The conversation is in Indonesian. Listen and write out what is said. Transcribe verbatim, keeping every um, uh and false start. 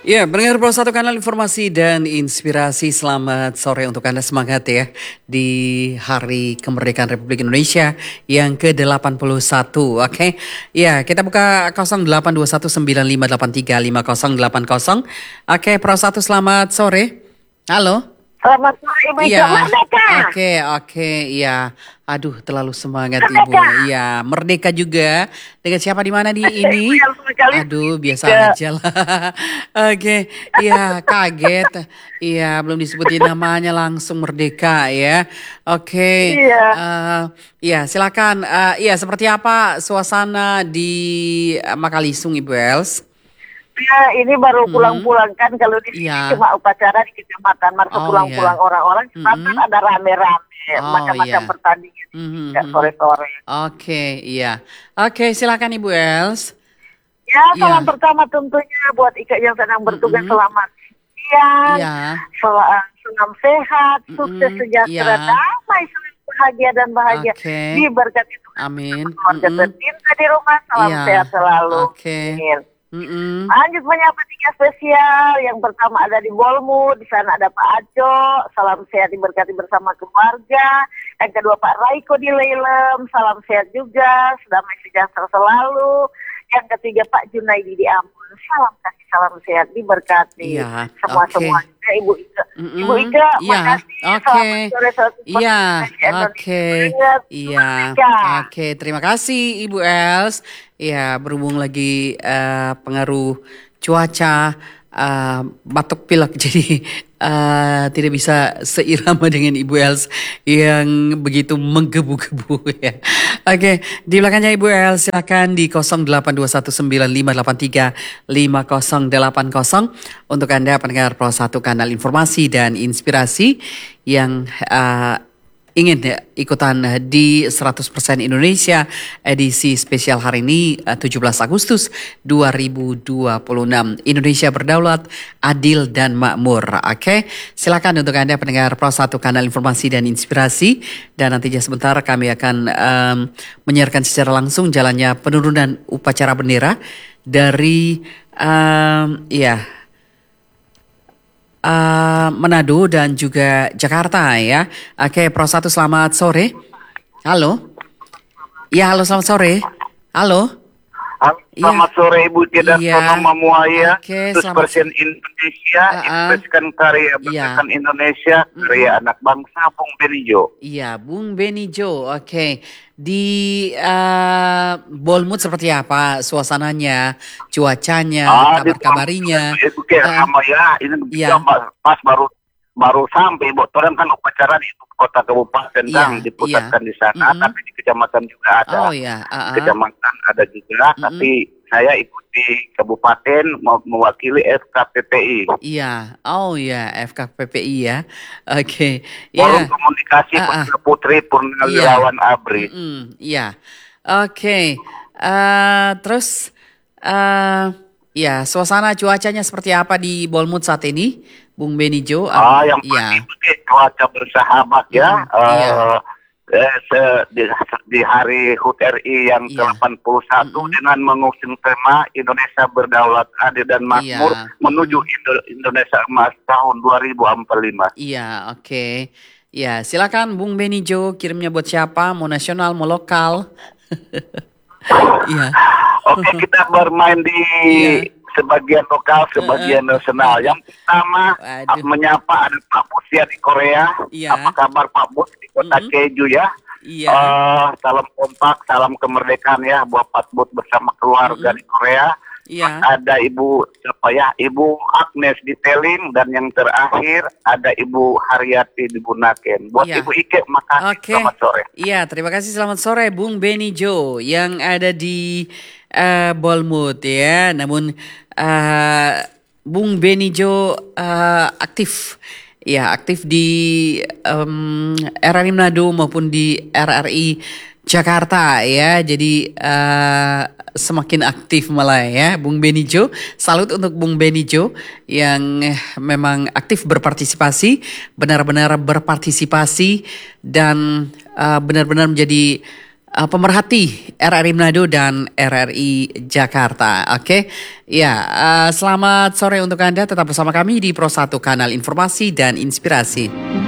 Ya, pendengar Pro satu Kanal Informasi dan Inspirasi, selamat sore untuk Anda, semangat ya di Hari Kemerdekaan Republik Indonesia yang ke delapan puluh satu. Oke. Ya, kita buka nol delapan dua satu sembilan lima delapan tiga lima nol delapan nol. Oke, Pro satu, selamat sore. Halo. Selamat sore Ibu Ika, Iya, Merdeka. oke, oke, iya. Aduh, terlalu semangat Merdeka. Ibu. Iya, Merdeka juga. Dengan siapa di mana di ini? Aduh, biasa aja lah. Oke, iya, kaget. Iya, belum disebutin namanya langsung Merdeka ya. Oke. Iya. Uh, iya, silakan. Uh, iya, seperti apa suasana di uh, Makalisung, Ibu Els? Ya, ini baru pulang-pulang kan, kalau di sini Iya. cuma upacara di kecamatan, baru Oh, pulang-pulang iya. orang-orang, Mm-mm. selatan ada rame-rame, Oh, macam-macam iya. pertandingan, Mhm, nggak mhm. sore-sore. Oke, iya. Oke, silakan Ibu Els. Ya, salam Iya. pertama tentunya buat Ika yang sedang bertugas, Mm-mm. selamat siang, Iya. sel- salam sehat, sukses, Mm-mm. sejahtera, Iya. damai, selalu bahagia dan bahagia, Oke. diberkati Tuhan, Amin. keluarga Mm-mm. tercinta di rumah, salam Iya. sehat selalu. Oke. Amin. Mm-mm. Lanjut menyapa tiga spesial. Yang pertama ada di Bolmut, di sana ada Pak Aco, salam sehat diberkati bersama keluarga. Yang kedua Pak Raiko di Leilem, salam sehat juga, damai sejahtera selalu. Yang ketiga Pak Junaidi di Ambon, salam kasih, salam sehat diberkati. Iya, Semua oke. semuanya Ibu Ika. Mm-mm. Ibu Ika, Iya, makasih. oke. Selamat sore, selamat Iya, Indonesia. oke. Ingat, Iya, Merdeka. oke. Terima kasih Ibu Els. Ya, berhubung lagi eh, pengaruh cuaca, eh, batuk pilek, jadi eh, tidak bisa seirama dengan Ibu Els yang begitu menggebu-gebu ya. Oke, di belakangnya Ibu Els, silakan di nol delapan dua satu sembilan lima delapan tiga lima nol delapan nol untuk Anda pendengar Pro satu Kanal Informasi dan Inspirasi yang eh, ingin ya, ikutan di seratus persen Indonesia edisi spesial hari ini eh, tujuh belas Agustus dua ribu dua puluh enam. Indonesia berdaulat, adil dan makmur. Oke, silakan untuk Anda pendengar Pro satu Kanal Informasi dan Inspirasi, dan nantinya sebentar kami akan um, menyiarkan secara langsung jalannya penurunan upacara bendera dari um, ya Uh, Manado dan juga Jakarta ya. Oke, Pro satu, selamat sore. Halo. Ya, halo, selamat sore. Halo. Selamat Iya. sore Ibu Tidak Iya. Sonoma Muaya, Oke, seratus selamat persen Indonesia, Uh-uh. ekspresikan karya bangsakan Indonesia, karya anak bangsa, Bung Benijo. Iya, Bung Benijo. Oke, di uh, Bolmut seperti apa suasananya, cuacanya, Ah, di kabar-kabarinya? Itu kayak Uh, sama ya, ini iya. juga pas baru baru sampai, Ibu. Orang kan upacara di kota kabupaten Iya, kan dipusatkan iya. di sana, Mm-mm. tapi di kecamatan juga ada. Oh ya, uh-uh. Kecamatan ada juga, Mm-mm. tapi saya ikut di kabupaten mau mewakili F K P P I. Iya, oh ya, F K P P I ya. Oke, Forum ya. Komunikasi Ah, ah. Putra Putri Purnawirawan Abri. Mm-mm, iya. Oke. Eh, terus eh ya, suasana cuacanya seperti apa di Bolmut saat ini, Bung Benijo? Ah, yang Iya. pasti cuaca bersahabat ya. Hmm, iya. Eh, eh, se- di, di hari H U T R I yang ke Iya. delapan puluh satu Mm-mm. dengan mengusung tema Indonesia berdaulat, adil dan makmur Iya. menuju Indo- Indonesia Emas tahun dua ribu empat puluh lima. Iya, oke. Ya, silakan Bung Benijo, kirimnya buat siapa? Mau nasional, mau lokal? Iya. Oke, kita bermain di Iya. sebagian lokal, sebagian nasional. Yang pertama Waduh. menyapa ada Pak Busia di Korea. Iya. Apa kabar Pak Bus di kota Mm-mm. Keju ya? Iya. Eh, salam kompak, salam kemerdekaan ya buat Pak Bus bersama keluarga Mm-mm. di Korea. Iya. Ada Ibu siapa ya? Ibu Agnes di Telim, dan yang terakhir ada Ibu Haryati di Bunaken. Buat Iya. Ibu Ike, makasih. Oke. Selamat sore. Iya, terima kasih. Selamat sore Bung Benijo yang ada di eh, Bolmut ya. Namun eh, Bung Benijo eh, aktif, ya aktif di em, R R I Manado maupun di R R I Jakarta ya. Jadi eh, semakin aktif malah ya Bung Benijo. Salut untuk Bung Benijo yang eh, memang aktif berpartisipasi, benar-benar berpartisipasi dan eh, benar-benar menjadi uh, pemerhati R R I Manado dan R R I Jakarta. Oke, okay? Ya, uh, selamat sore untuk Anda. Tetap bersama kami di Pro satu Kanal Informasi dan Inspirasi.